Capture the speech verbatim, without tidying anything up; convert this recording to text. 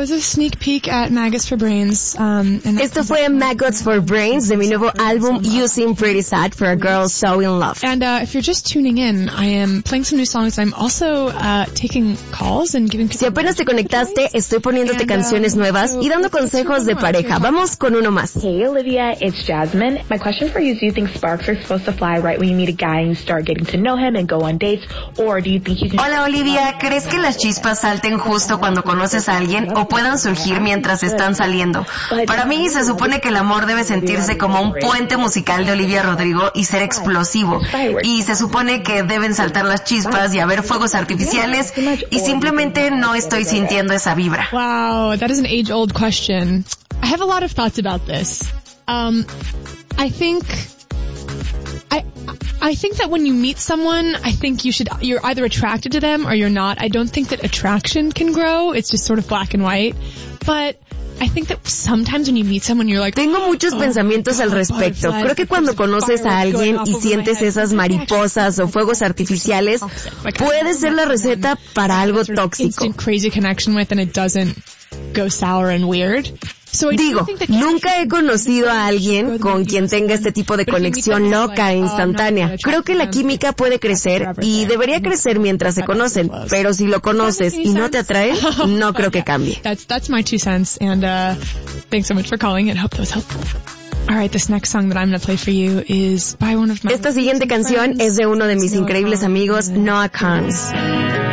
was a sneak peek at Maggots for Brains. Um, and Esto fue Maggots for Brains de mi nuevo álbum You Seem Pretty Sad for a Girl So In Love. And uh, if you're just tuning in, I am playing some new songs. I'm also uh, taking calls and giving people... Si apenas te conectaste, estoy poniéndote canciones nuevas y dando consejos de pareja. Vamos con uno más. Hey Olivia, it's Jasmine. My question for you is, do you think sparks are supposed to fly right when you meet a guy and you start getting to know him and go on dates? Or do you think you can... Hola Olivia, ¿crees que las chispas salten justo cuando conoces a alguien o puedan surgir mientras están saliendo? Para mí se supone que el amor debe sentirse como un puente musical de Olivia Rodrigo y ser explosivo. Y se supone que deben saltar las chispas y haber fuegos artificiales y simplemente no estoy sintiendo esa vibra. Wow, that is an age-old question. I have a lot of thoughts about this. Um, I think... I I think that when you meet someone, I think you should, you're either attracted to them or you're not. I don't think that attraction can grow. It's just sort of black and white. But I think that sometimes when you meet someone, you're like... Tengo muchos oh, pensamientos al respecto. Creo que cuando conoces a alguien y sientes esas mariposas o fuegos artificiales, puede ser la receta para algo tóxico. Instant crazy connection with and it doesn't go sour and weird. Digo, nunca he conocido a alguien con quien tenga este tipo de conexión loca e instantánea. Creo que la química puede crecer y debería crecer mientras se conocen, pero si lo conoces y no te atrae, no creo que cambie. That's that's my two cents, and uh, thanks so much for calling and hope that was helpful. All right, this next song that I'm going to play for you is by one of my... Esta siguiente canción es de uno de mis increíbles amigos, Noah Kahan.